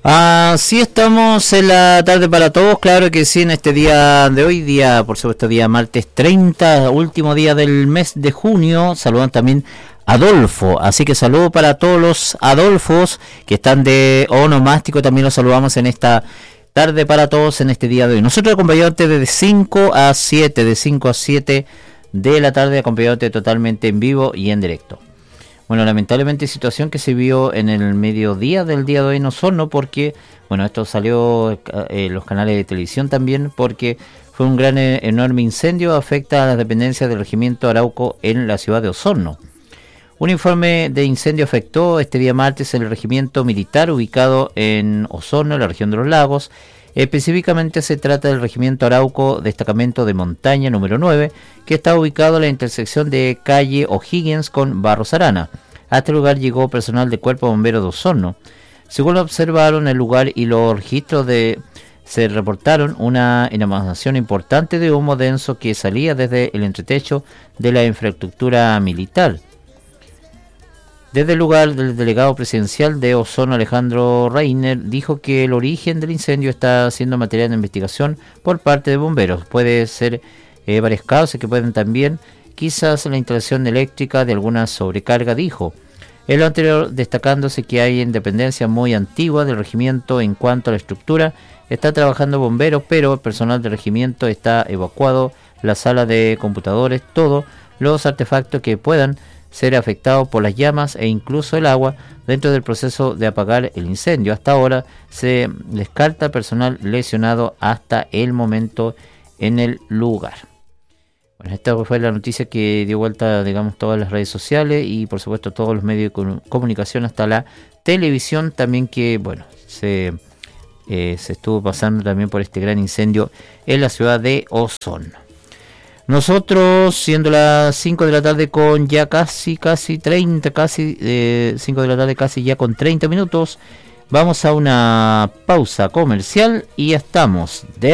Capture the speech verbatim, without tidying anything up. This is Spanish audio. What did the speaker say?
Así estamos en la tarde para todos, claro que sí, en este día de hoy, día, por supuesto, día martes treinta, último día del mes de junio. Saludan también a Adolfo, así que saludo para todos los Adolfos que están de onomástico, también los saludamos en esta tarde para todos en este día de hoy. Nosotros acompañándote de cinco a siete, de cinco a siete de la tarde, acompañándote totalmente en vivo y en directo. Bueno, lamentablemente situación que se vio en el mediodía del día de hoy en Osorno, porque, bueno, esto salió en eh, los canales de televisión también, porque fue un gran, eh, enorme incendio, afecta a las dependencias del Regimiento Arauco en la ciudad de Osorno. Un informe de incendio afectó este día martes el regimiento militar ubicado en Osorno, en la región de los lagos. Específicamente se trata del Regimiento Arauco, destacamento de montaña número nueve, que está ubicado en la intersección de calle O'Higgins con Barros Arana. A este lugar llegó personal de Cuerpo Bombero de Osorno. Según lo observaron el lugar y los registros de se reportaron una emanación importante de humo denso que salía desde el entretecho de la infraestructura militar. Desde el lugar, del delegado presidencial de Osorno, Alejandro Reiner, dijo que el origen del incendio está siendo material de investigación por parte de bomberos. Puede ser eh, varias causas que pueden también, quizás la instalación eléctrica de alguna sobrecarga, dijo. En lo anterior, destacándose que hay independencia muy antigua del regimiento en cuanto a la estructura, está trabajando bomberos, pero el personal del regimiento está evacuado, la sala de computadores, todos los artefactos que puedan ser afectado por las llamas e incluso el agua dentro del proceso de apagar el incendio. Hasta ahora se descarta personal lesionado hasta el momento en el lugar. Bueno, esta fue la noticia que dio vuelta, digamos, todas las redes sociales y por supuesto todos los medios de comunicación, hasta la televisión también, que bueno, se, eh, se estuvo pasando también por este gran incendio en la ciudad de Osorno. Nosotros, siendo las cinco de la tarde con ya casi, casi treinta, casi eh, cinco de la tarde casi ya con treinta minutos, vamos a una pausa comercial y ya estamos de